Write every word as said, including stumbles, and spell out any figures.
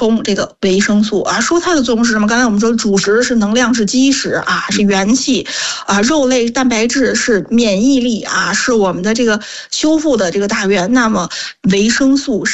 充这个维生素啊。蔬菜的作用是什么？刚才我们说主食是能量，是基石啊，是元气啊，肉类蛋白质是免疫力啊，是我们的这个修复的这个大源。那么维生素